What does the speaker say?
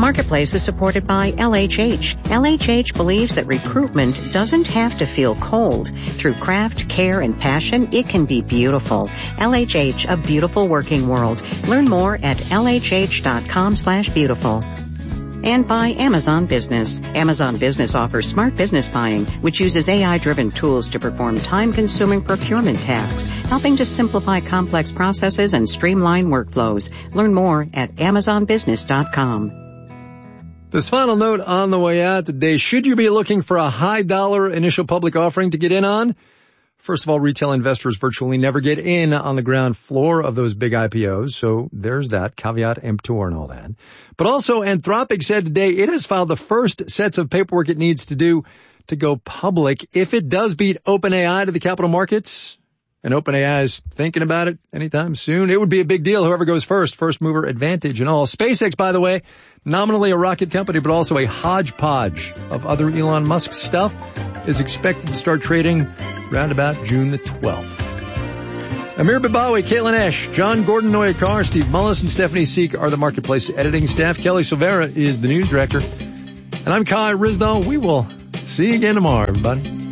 Marketplace is supported by LHH. LHH believes that recruitment doesn't have to feel cold. Through craft, care, and passion, it can be beautiful. LHH, a beautiful working world. Learn more at lhh.com/beautiful. And by Amazon Business. Amazon Business offers smart business buying, which uses AI-driven tools to perform time-consuming procurement tasks, helping to simplify complex processes and streamline workflows. Learn more at amazonbusiness.com. This final note on the way out today, should you be looking for a high-dollar initial public offering to get in on? First of all, retail investors virtually never get in on the ground floor of those big IPOs, so there's that, caveat emptor and all that. But also, Anthropic said today it has filed the first sets of paperwork it needs to do to go public if it does beat OpenAI to the capital markets. And OpenAI is thinking about it anytime soon. It would be a big deal, whoever goes first mover advantage and all. SpaceX, by the way, nominally a rocket company, but also a hodgepodge of other Elon Musk stuff, is expected to start trading around about June the 12th. Amir Babawi, Caitlin Esch, John Gordon, Noya Carr, Steve Mullis, and Stephanie Seek are the Marketplace editing staff. Kelly Silvera is the news director. And I'm Kai Rizdo. We will see you again tomorrow, everybody.